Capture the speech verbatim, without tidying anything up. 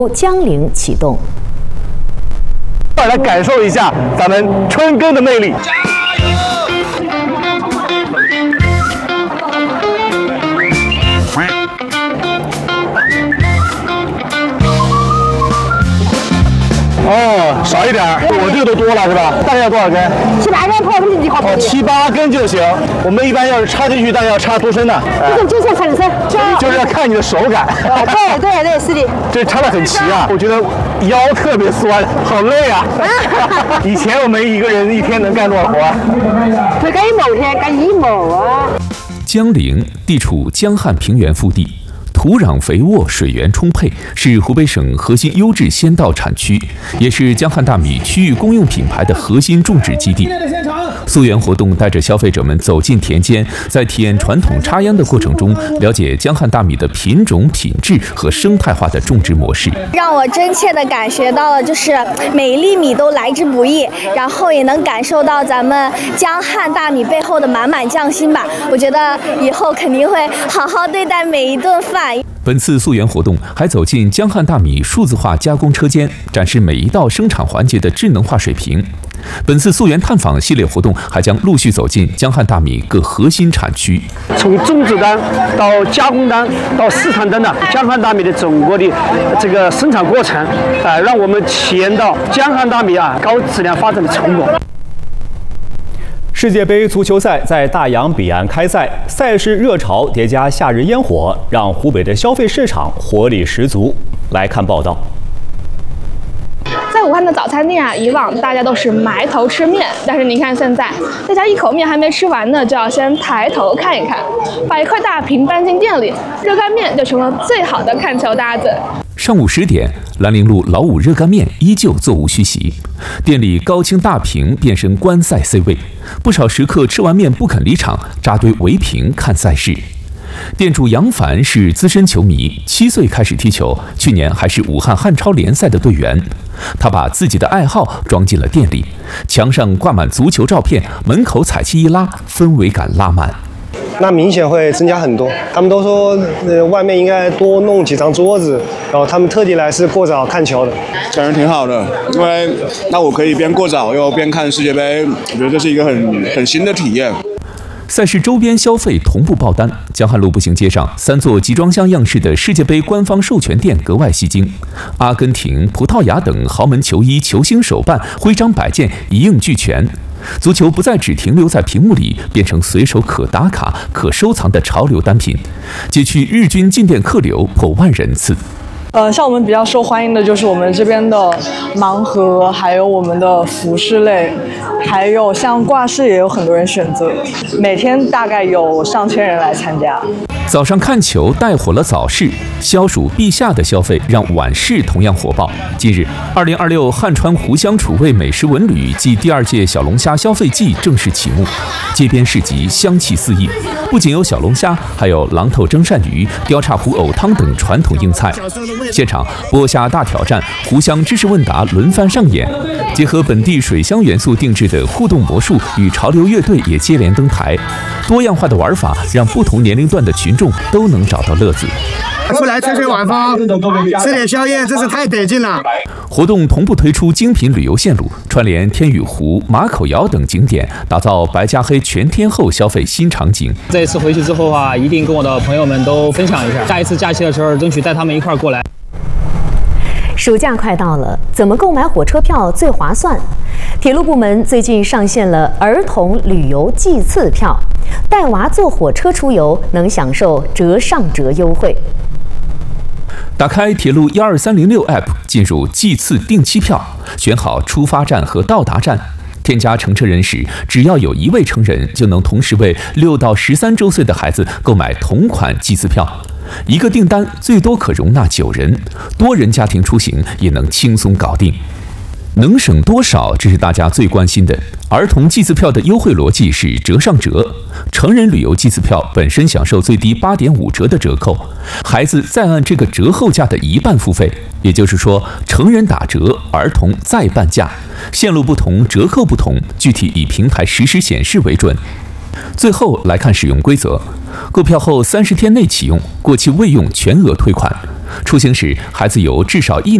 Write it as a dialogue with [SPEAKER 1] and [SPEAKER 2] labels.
[SPEAKER 1] 江陵启动。
[SPEAKER 2] 来感受一下咱们春耕的魅力。 哦，少一点，我这个都多了是吧？大概要多少根？
[SPEAKER 3] 七八根破不是几好。
[SPEAKER 2] 哦，七八根就行。我们一般要是插进去，大概要插多深呢？
[SPEAKER 3] 这种就像很深，
[SPEAKER 2] 就是要看你的手感。
[SPEAKER 3] 对对对，是的。
[SPEAKER 2] 这插得很齐啊，我觉得腰特别酸，好累啊。以前我们一个人一天能干多少活？
[SPEAKER 3] 才干一亩天，干一亩啊。
[SPEAKER 4] 江陵地处江汉平原腹地。 土壤肥沃，水源充沛，是湖北省核心优质鲜稻产区，也是江汉大米区域公用品牌的核心种植基地。溯源活动带着消费者们走进田间，在体验传统插秧的过程中，了解江汉大米的品种、品质和生态化的种植模式。
[SPEAKER 5] 让我真切地感觉到了，就是每一粒米都来之不易，然后也能感受到咱们江汉大米背后的满满匠心吧。我觉得以后肯定会好好对待每一顿饭。
[SPEAKER 4] 本次溯源活动还走进江汉大米数字化加工车间，展示每一道生产环节的智能化水平。本次溯源探访系列活动还将陆续走进江汉大米各核心产区，
[SPEAKER 6] 从种植端到加工端到市场端的江汉大米的整个的这个生产过程，啊、呃，让我们体验到江汉大米啊高质量发展的成果。
[SPEAKER 7] 世界杯足球赛在大洋彼岸开赛，赛事热潮叠加夏日烟火，让湖北的消费市场活力十足。来看报道。
[SPEAKER 8] 在武汉的早餐店啊，以往大家都是埋头吃面，但是您看现在，大家一口面还没吃完呢，就要先抬头看一看，把一块大屏搬进店里，热干面就成了最好的看球搭子。
[SPEAKER 4] 上午十点，兰陵路老五热干面依旧座无虚席，店里高清大屏变身观赛 C 位，不少食客吃完面不肯离场，扎堆围屏看赛事。店主杨凡是资深球迷，七岁开始踢球，去年还是武汉汉超联赛的队员。他把自己的爱好装进了店里，墙上挂满足球照片，门口彩旗一拉，氛围感拉满。
[SPEAKER 9] 那明显会增加很多。他们都说，呃，外面应该多弄几张桌子，然后他们特地来是过早看球的，
[SPEAKER 10] 感觉挺好的，因为那我可以边过早又边看世界杯，我觉得这是一个很很新的体验。
[SPEAKER 4] 赛事周边消费同步爆单，江汉路步行街上三座集装箱样式的世界杯官方授权店格外吸睛，阿根廷、葡萄牙等豪门球衣、球星手办、徽章摆件一应俱全。足球不再只停留在屏幕里，变成随手可打卡、可收藏的潮流单品，截取日均进店客流破万人次。
[SPEAKER 11] 呃，像我们比较受欢迎的就是我们这边的盲盒，还有我们的服饰类，还有像挂饰也有很多人选择，每天大概有上千人来参加。
[SPEAKER 4] 早上看球带火了早市，消暑避夏的消费让晚市同样火爆。近日，二零二六汉川湖湘楚味美食文旅暨第二届小龙虾消费季正式启幕，街边市集香气四溢，不仅有小龙虾，还有榔头蒸鳝鱼、雕叉湖藕汤等传统硬菜。 现场剥虾大挑战、湖湘知识问答轮番上演，结合本地水乡元素定制的互动魔术与潮流乐队也接连登台，多样化的玩法让不同年龄段的群众都能找到乐子。
[SPEAKER 12] 出来吹吹晚风，吃点宵夜，真是太得劲了。
[SPEAKER 4] 活动同步推出精品旅游线路，串联天宇湖、马口窑等景点，打造白加黑全天候消费新场景。
[SPEAKER 13] 这一次回去之后啊，一定跟我的朋友们都分享一下，下一次假期的时候，争取带他们一块儿过来。
[SPEAKER 1] 暑假快到了，怎么购买火车票最划算？铁路部门最近上线了儿童旅游季次票，带娃坐火车出游能享受折上折优惠。
[SPEAKER 4] 打开铁路一二三零六 App， 进入季次订期票，选好出发站和到达站。 添加乘车人时，只要有一位成人，就能同时为六到十三周岁的孩子购买同款季次票。一个订单最多可容纳九人，多人家庭出行也能轻松搞定。能省多少？这是大家最关心的。儿童季次票的优惠逻辑是折上折，成人旅游季次票本身享受最低八点五折的折扣，孩子再按这个折后价的一半付费，也就是说，成人打折，儿童再半价。线路不同，折扣不同，具体以平台实时显示为准。 最后来看使用规则：购票后三十天内启用，过期未用全额退款。出行时，孩子有至少一